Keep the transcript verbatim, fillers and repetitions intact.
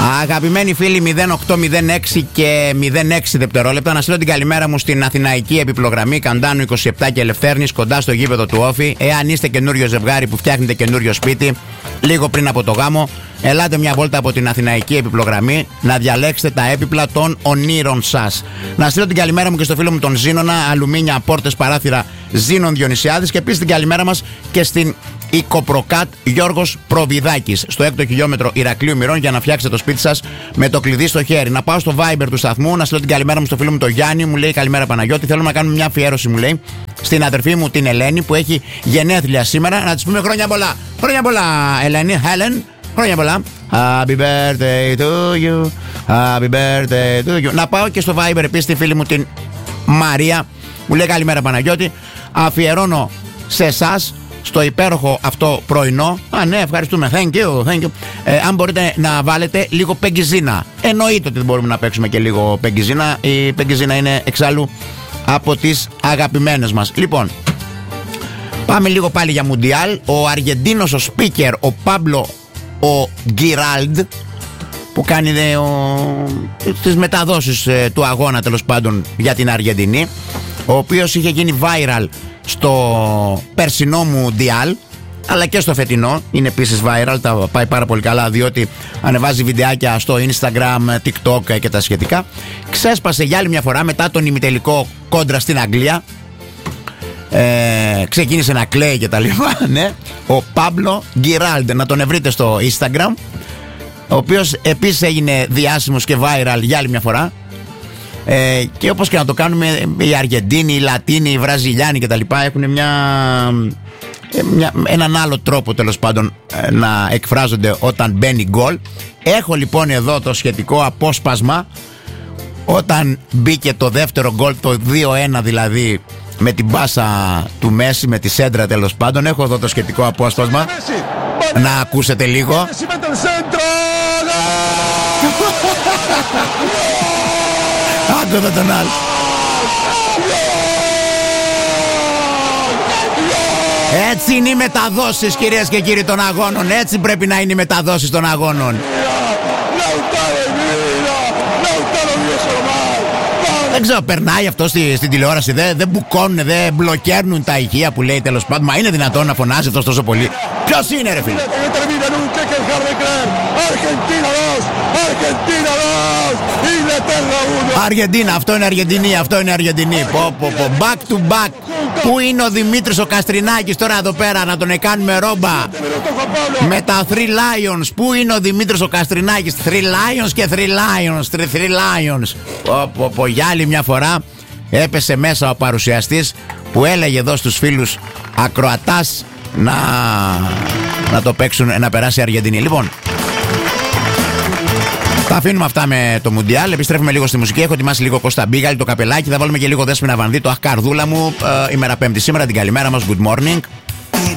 Αγαπημένοι φίλοι, μηδέν οκτώ μηδέν έξι και μηδέν έξι δευτερόλεπτα. Να στείλω την καλημέρα μου στην Αθηναϊκή επιπλογραμμή Καντάνου είκοσι επτά και Ελευθέρνης, κοντά στο γήπεδο του Όφη. Εάν είστε καινούριο ζευγάρι που φτιάχνετε καινούριο σπίτι, λίγο πριν από το γάμο, ελάτε μια βόλτα από την Αθηναϊκή επιπλογραμμή να διαλέξετε τα έπιπλα των ονείρων σας. Να στείλω την καλημέρα μου και στο φίλο μου τον Ζήνονα, αλουμίνια, πόρτες, παράθυρα, Ζήνων Διονυσιάδης, και επίσης την καλημέρα μας και στην Οικοπροκάτ Γιώργος Προβιδάκης, στο έκτο χιλιόμετρο Ηρακλείου Μυρών, για να φτιάξετε το σπίτι σας με το κλειδί στο χέρι. Να πάω στο Viber του σταθμού, να στείλω την καλημέρα μου στο φίλο μου τον Γιάννη, μου λέει καλημέρα Παναγιώτη. Θέλω να κάνουμε μια αφιέρωση, μου λέει, στην αδερφή μου την Ελένη που έχει γενέθλια σήμερα. Να της πούμε χρόνια πολλά. Χρόνια πολλά, Ελένη, Helen. Χρόνια πολλά. Happy birthday to you. Happy birthday to you. Να πάω και στο Viber επίσης στη φίλη μου την Μαρία, μου λέει καλημέρα Παναγιώτη. Αφιερώνω σε εσάς στο υπέροχο αυτό πρωινό. Α, ναι, ευχαριστούμε. Thank you, thank you. Ε, αν μπορείτε να βάλετε λίγο πεγκιζίνα. Εννοείται ότι δεν μπορούμε να παίξουμε και λίγο πεγκιζίνα. Η πεγκιζίνα είναι εξάλλου από τις αγαπημένες μας. Λοιπόν, πάμε λίγο πάλι για Μουντιάλ. Ο Αργεντίνος ο speaker, ο Πάμπλο ο Γκιράλντ, που κάνει δε, ο, τις μεταδόσεις ε, του αγώνα τέλος πάντων για την Αργεντινή, ο οποίος είχε γίνει viral στο περσινό Μουντιάλ, αλλά και στο φετινό είναι επίσης viral, τα πάει πάρα πολύ καλά διότι ανεβάζει βιντεάκια στο Instagram, TikTok και τα σχετικά. Ξέσπασε για άλλη μια φορά μετά τον ημιτελικό κόντρα στην Αγγλία. Ε, ξεκίνησε να κλαίει και τα λοιπά, ναι. Ο Πάμπλο Γκιράλντ, να τον βρείτε στο Instagram, ο οποίος επίσης έγινε διάσημος και viral για άλλη μια φορά. Ε, και όπως και να το κάνουμε, οι Αργεντίνοι, οι Λατίνοι, οι Βραζιλιάνοι και τα λοιπά έχουν μια, μια, έναν άλλο τρόπο τέλος πάντων να εκφράζονται όταν μπαίνει γκολ. Έχω λοιπόν εδώ το σχετικό απόσπασμα όταν μπήκε το δεύτερο γκολ, το δύο ένα δηλαδή, με την πάσα του Μέση, με τη σέντρα τέλος πάντων. Έχω εδώ το σχετικό απόσπασμα να ακούσετε λίγο. Άκου εδώ τον άλλο. Έτσι είναι οι μεταδόσεις, κυρίες και κύριοι, των αγώνων. Έτσι πρέπει να είναι οι μεταδόσεις των αγώνων. Δεν ξέρω, περνάει αυτό στη, στην τηλεόραση, δεν δε μπουκώνουν, δεν μπλοκέρνουν τα ηχεία που λέει τέλος πάντων. Μα είναι δυνατόν να φωνάζει αυτός τόσο πολύ? Ποιος είναι ρε φίλε? Αργεντίνα, αυτό είναι Αργεντινή, αυτό είναι Αργεντινή. Πω, πω, πω. Back to back. Πού είναι ο Δημήτρης ο Καστρινάκης τώρα εδώ πέρα να τον κάνουμε ρόμπα με τα Three Lions? Πού είναι ο Δημήτρης ο Καστρινάκης? Three Lions και Three Lions, Three, three Lions. Πω, πω, πω. Για άλλη μια φορά έπεσε μέσα ο παρουσιαστής που έλεγε εδώ στους φίλους ακροατάς να, να το παίξουν, να περάσει η Αργεντινή. Λοιπόν, τα αφήνουμε αυτά με το Μουντιάλ. Επιστρέφουμε λίγο στη μουσική. Έχω ετοιμάσει λίγο Κώστα Μπίγαλη, το καπελάκι. Θα βάλουμε και λίγο Δέσποινα Βανδύ, το αχ καρδούλα μου. Ε, ημέρα Πέμπτη σήμερα, την καλημέρα μας. Good morning.